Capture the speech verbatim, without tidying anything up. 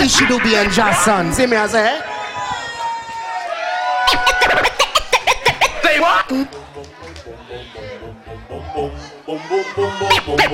Ishi Dubi and Jason. See me, I say, Say what?